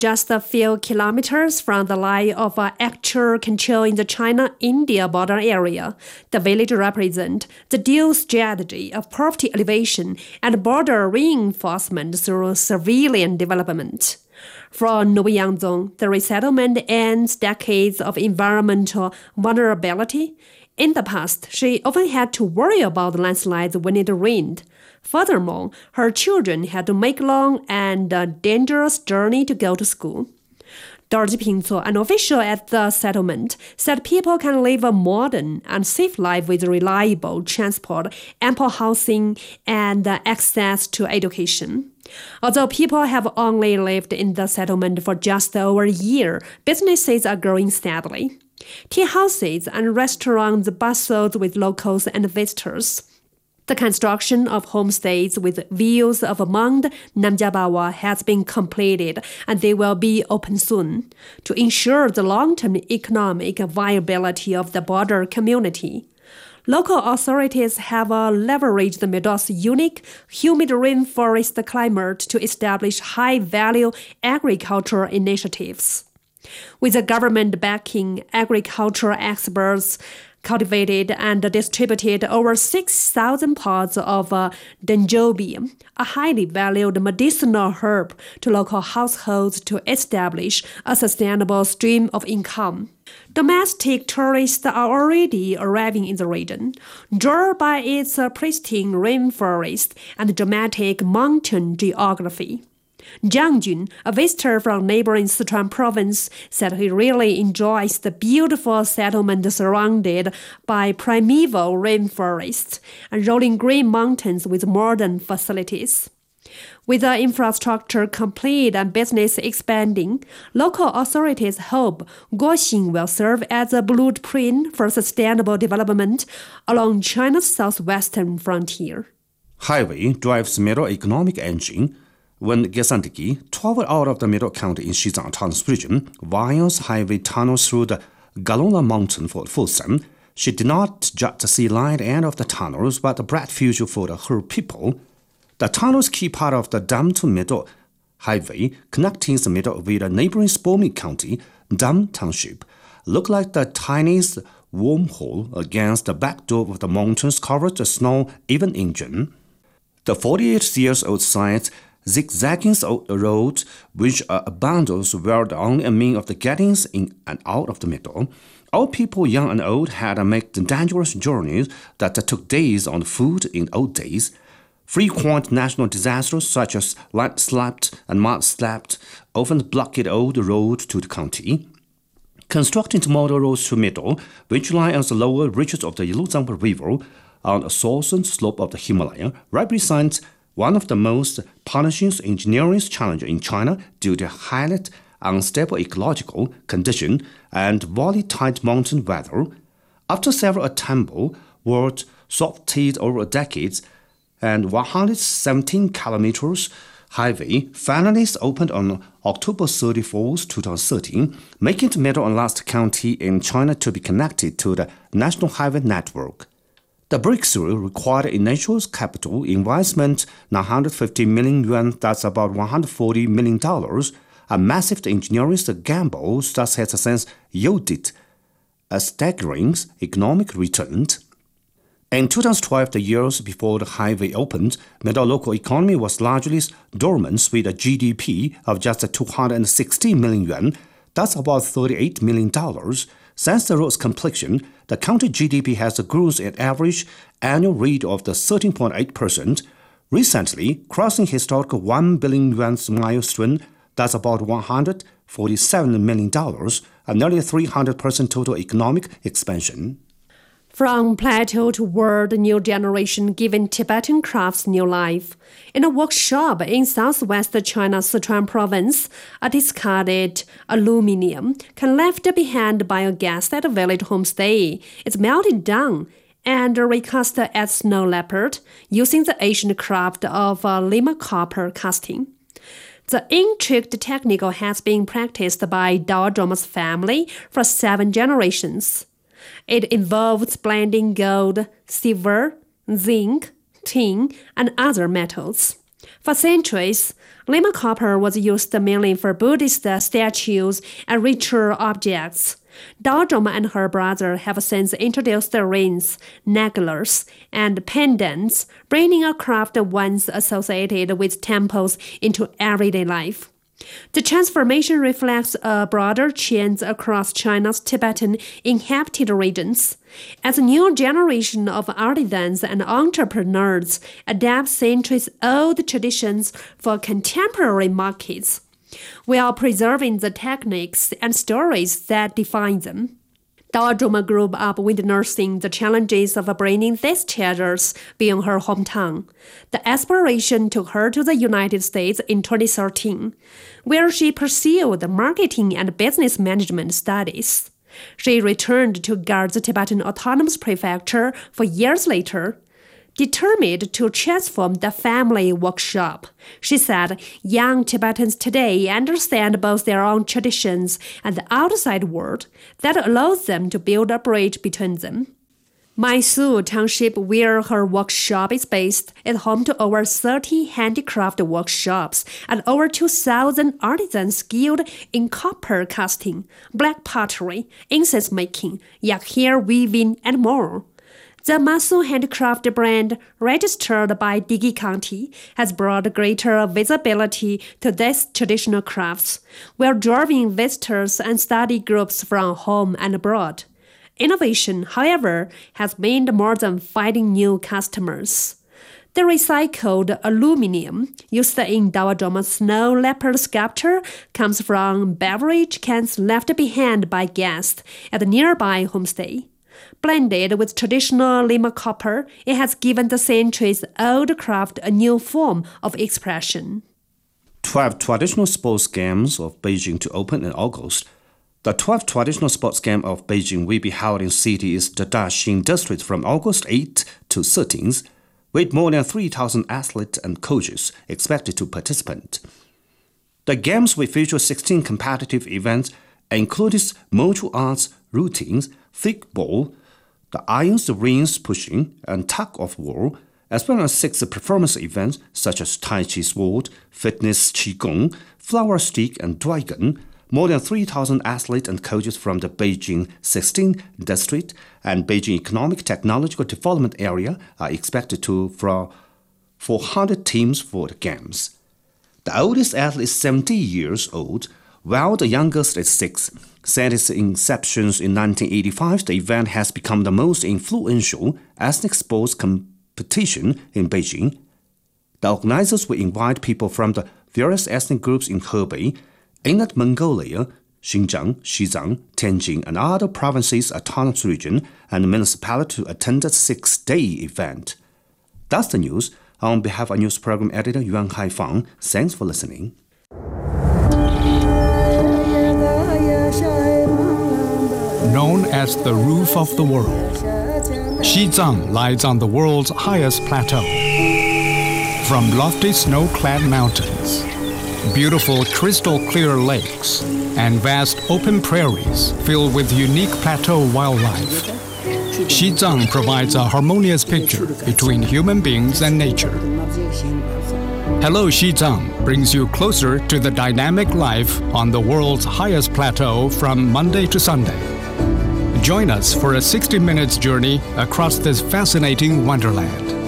Just a few kilometers from the line of actual control in the China-India border area, the village represents the dual strategy of poverty alleviation and border reinforcement through civilian development. For Nobu Yangzong, the resettlement ends decades of environmental vulnerability. In the past, she often had to worry about landslides when it rained. Furthermore, her children had to make long and dangerous journey to go to school. Dorothy Pingzuo, an official at the settlement, said people can live a modern and safe life with reliable transport, ample housing, and access to education. Although people have only lived in the settlement for just over a year, businesses are growing steadily. Tea houses and restaurants bustled with locals and visitors. The construction of homestays with views of Mount Namjabawa has been completed and they will be open soon to ensure the long-term economic viability of the border community. Local authorities have leveraged the meadow's unique, humid rainforest climate to establish high-value agricultural initiatives. With the government backing, agricultural experts cultivated and distributed over 6,000 pods of dendrobium, a highly valued medicinal herb, to local households to establish a sustainable stream of income. Domestic tourists are already arriving in the region, drawn by its pristine rainforest and dramatic mountain geography. Zhang Jun, a visitor from neighboring Sichuan province, said he really enjoys the beautiful settlement surrounded by primeval rainforests and rolling green mountains with modern facilities. With the infrastructure complete and business expanding, local authorities hope Guoxing will serve as a blueprint for sustainable development along China's southwestern frontier. Highway drives middle economic engine. When Gesandiki, 12 out of the middle county in Xizang Autonomous Region, via highway tunnels through the Galona Mountain for Foshan, she did not just see light end of the tunnels, but a bright future for her people. The tunnels keep part of the Dam to Middle highway connecting the middle with the neighboring Spoming County, Dam Township, look like the tiniest wormhole against the backdrop of the mountains covered the snow even in June. The 48-year-old site zigzagging road, which are bundles were the only means of the getting in and out of the middle. All people, young and old, had to make the dangerous journeys that took days on foot in old days. Frequent national disasters such as landslides and mudslides often blocked all the road to the county. Constructing model roads to middle, which lie on the lower reaches of the Yeluzhang River on a southern slope of the Himalaya, represents one of the most punishing engineering challenges in China due to highly unstable ecological conditions and volatile mountain weather. After several attempts were sorted over decades, and 117 kilometers highway finally opened on October 31, 2013, making the middle and last county in China to be connected to the national highway network. The breakthrough required initial capital investment 950 million yuan, that's about $140 million, a massive engineering gamble that has since yielded a staggering economic return. In 2012, the years before the highway opened, middle local economy was largely dormant with a GDP of just 260 million yuan, that's about $38 million. Since the road's completion, the county GDP has grown at average annual rate of the 13.8%, recently crossing historical 1 billion yuan milestone, that's about $147 million, and nearly 300% total economic expansion. From plateau to world, new generation giving Tibetan crafts new life. In a workshop in southwest China's Sichuan province, a discarded aluminium can left behind by a guest at a village homestay. It's melted down and recast as snow leopard using the ancient craft of lima copper casting. The intricate technique has been practiced by Dao Zhongma's family for 7 generations. It involves blending gold, silver, zinc, tin, and other metals. For centuries, Lima copper was used mainly for Buddhist statues and ritual objects. Daozhong and her brother have since introduced rings, necklaces, and pendants, bringing a craft once associated with temples into everyday life. The transformation reflects a broader change across China's Tibetan inhabited regions, as a new generation of artisans and entrepreneurs adapt centuries-old traditions for contemporary markets, while preserving the techniques and stories that define them. Daozhong grew up witnessing the challenges of bringing these treasures beyond her hometown. The aspiration took her to the United States in 2013, where she pursued marketing and business management studies. She returned to guard the Tibetan Autonomous Prefecture 4 years later, determined to transform the family workshop. She said, young Tibetans today understand both their own traditions and the outside world that allows them to build a bridge between them. Maisu Township, where her workshop is based, is home to over 30 handicraft workshops and over 2,000 artisans skilled in copper casting, black pottery, incense making, yak hair weaving, and more. The Maisu handicraft brand, registered by Digi County, has brought greater visibility to these traditional crafts, while drawing visitors and study groups from home and abroad. Innovation, however, has meant more than finding new customers. The recycled aluminum used in Daozhong's snow leopard sculpture comes from beverage cans left behind by guests at a nearby homestay. Blended with traditional Lima copper, it has given the centuries-old craft a new form of expression. 12 traditional sports games of Beijing to open in August. The 12th traditional sports game of Beijing will be held in city's Daxing district from August 8 to 13th, with more than 3,000 athletes and coaches expected to participate. The games will feature 16 competitive events, including martial arts routines, thick-ball, the irons, rings pushing, and tug-of-war, as well as 6 performance events such as Tai Chi sword, fitness qigong, flower stick, and dragon. More than 3,000 athletes and coaches from the Beijing 16th District and Beijing Economic Technological Development Area are expected from 400 teams for the games. The oldest athlete is 70 years old, while the youngest is 6. Since its inception in 1985, the event has become the most influential ethnic sports competition in Beijing. The organizers will invite people from the various ethnic groups in Hebei, Inner Mongolia, Xinjiang, Xizang, Tianjin, and other provinces, autonomous region, and municipality to attend the 6-day event. That's the news. On behalf of news program editor Yuan Haifang, thanks for listening. Known as the roof of the world, Xizang lies on the world's highest plateau. From lofty snow-clad mountains, beautiful crystal-clear lakes, and vast open prairies filled with unique plateau wildlife, Xizang provides a harmonious picture between human beings and nature. Hello Xizang brings you closer to the dynamic life on the world's highest plateau from Monday to Sunday. Join us for a 60 minutes journey across this fascinating wonderland.